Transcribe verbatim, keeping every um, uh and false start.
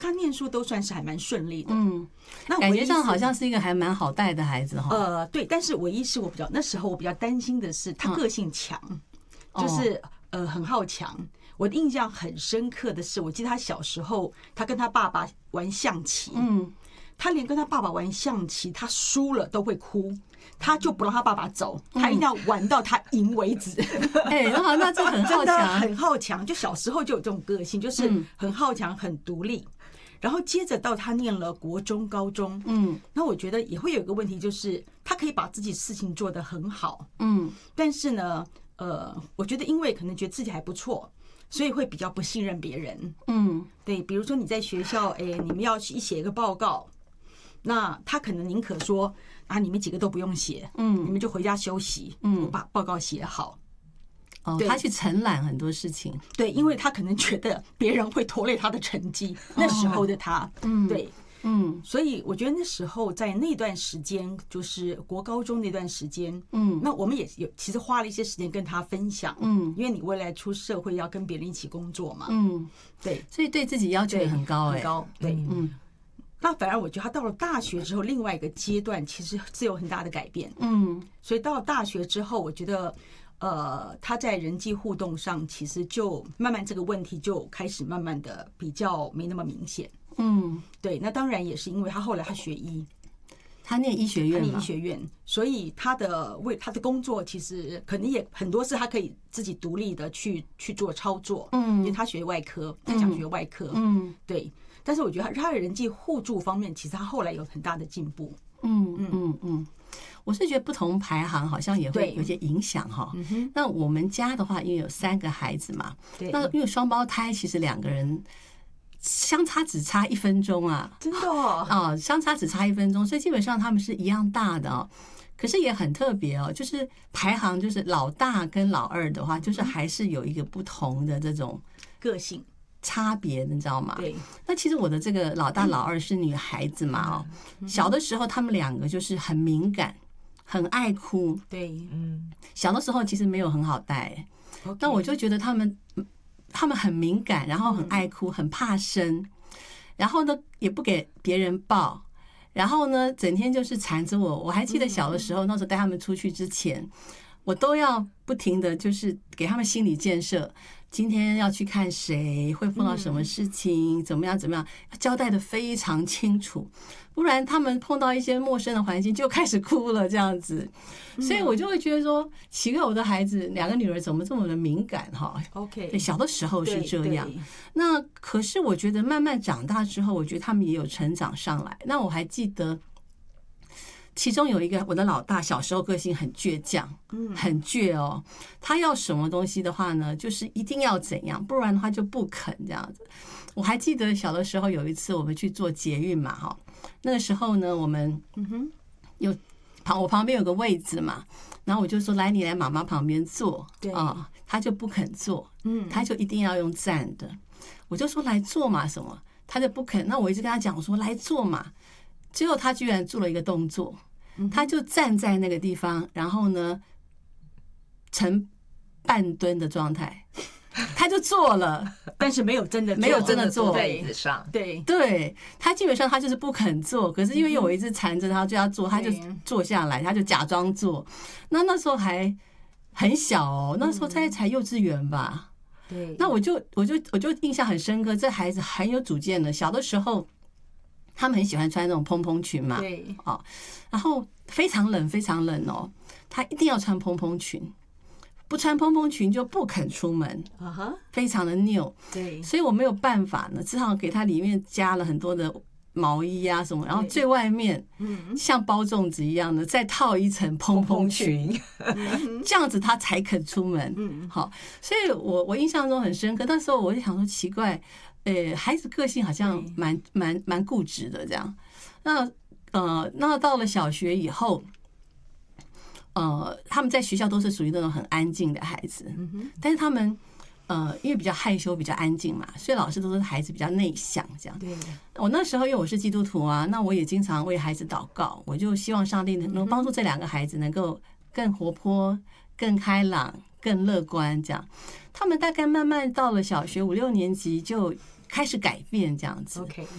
他念书都算是还蛮顺利的， 嗯，那感觉上好像是一个还蛮好带的孩子哈。 呃，对，但是唯一是我比较那时候我比较担心的是他个性强，嗯、就是呃很好强。我的印象很深刻的是，我记得他小时候，他跟他爸爸玩象棋，嗯，他连跟他爸爸玩象棋，他输了都会哭。他就不让他爸爸走，他一定要玩到他赢为止。 哎、嗯，那那这很好强， 很好强。就小时候就有这种个性，就是很好强、很独立。然后接着到他念了国中、高中，嗯，那我觉得也会有一个问题，就是他可以把自己事情做得很好，嗯，但是呢，呃，我觉得因为可能觉得自己还不错，所以会比较不信任别人，嗯，对，比如说你在学校，哎，你们要去写一个报告。那他可能宁可说啊，你们几个都不用写，嗯，你们就回家休息，嗯，我把报告写好。 哦，他去承揽很多事情， 对，因为他可能觉得别人会拖累他的成绩。那时候的他，嗯，对，嗯，所以我觉得那时候在那段时间，就是国高中那段时间，嗯，那我们也有其实花了一些时间跟他分享，嗯，因为你未来出社会要跟别人一起工作嘛，嗯，对， 所以对自己要求也很高，哎， 很高，对，嗯。那反而我觉得他到了大学之后，另外一个阶段其实是有很大的改变。嗯，所以到了大学之后，我觉得，呃，他在人际互动上，其实就慢慢这个问题就开始慢慢的比较没那么明显。嗯，对。那当然也是因为他后来他学医， 他念医学院， 他念医学院，所以他的为他的工作其实可能也很多是他可以自己独立的去去做操作。嗯，因为他学外科，他想学外科。嗯，对。但是我觉得他的人际互助方面，其实他后来有很大的进步。 嗯嗯嗯嗯，我是觉得不同排行好像也会有些影响哈。那我们家的话，因为有三个孩子嘛，那因为双胞胎，其实两个人相差只差一分钟啊， 真的哦， 啊，相差只差一分钟，所以基本上他们是一样大的哦。可是也很特别哦，就是排行就是老大跟老二的话，就是还是有一个不同的这种个性。 差别你知道吗？ 对。 那其实我的这个老大老二是女孩子嘛，哦，小的时候他们两个就是很敏感，很爱哭。 对，嗯， 小的时候其实没有很好带，那我就觉得他们他们很敏感，然后很爱哭，很怕生，然后呢也不给别人抱，然后呢整天就是缠着我。我还记得小的时候，那时候带他们出去之前，我都要不停的就是给他们心理建设。今天要去看谁，会碰到什么事情，怎么样怎么样，交代的非常清楚，不然他们碰到一些陌生的环境就开始哭了这样子。所以我就会觉得说，奇怪，我的孩子两个女儿怎么这么的敏感哈 ？OK， 对，小的时候是这样。那可是我觉得慢慢长大之后，我觉得他们也有成长上来。那我还记得。其中有一个我的老大，小时候个性很倔强，很倔哦。他要什么东西的话呢，就是一定要怎样，不然的话就不肯这样子。我还记得小的时候有一次我们去做捷运嘛，哈，那个时候呢，我们有旁我旁边有个位置嘛，然后我就说来，你来妈妈旁边坐，对啊，他就不肯坐，嗯，他就一定要用站的。我就说来坐嘛什么，他就不肯。那我一直跟他讲，我说来坐嘛。最后他居然做了一个动作，他就站在那个地方，然后呢呈半蹲的状态，他就坐了， 但是没有真的没有真的坐在椅子上。 对对，他基本上他就是不肯坐，可是因为我一直缠着他就要坐，他就坐下来，他就假装坐。那那时候还很小哦，那时候才才幼稚园吧。 对， 那我就我就我就印象很深刻，这孩子很有主见的，小的时候。他们很喜欢穿那种蓬蓬裙嘛， 对， 哦，然后非常冷，非常冷哦，他一定要穿蓬蓬裙，不穿蓬蓬裙就不肯出门，啊哈，非常的拗， 对， 所以我没有办法呢，只好给他里面加了很多的毛衣啊什么，然后最外面，嗯，像包粽子一样的再套一层蓬蓬裙，这样子他才肯出门，嗯，好，所以我我印象中很深刻，那时候我就想说奇怪。呃，孩子个性好像蛮蛮蛮固执的这样。那呃，那到了小学以后，呃，他们在学校都是属于那种很安静的孩子，但是他们呃，因为比较害羞、比较安静嘛，所以老师都说孩子比较内向这样。 对， 我那时候因为我是基督徒啊，那我也经常为孩子祷告，我就希望上帝能帮助这两个孩子能够更活泼、更开朗、更乐观这样。他们大概慢慢到了小学五六年级就开始改变这样子。 OK，